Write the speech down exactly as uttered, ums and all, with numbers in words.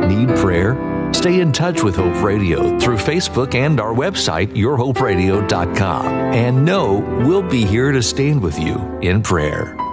Need prayer? Stay in touch with Hope Radio through Facebook and our website, your hope radio dot com. And know we'll be here to stand with you in prayer.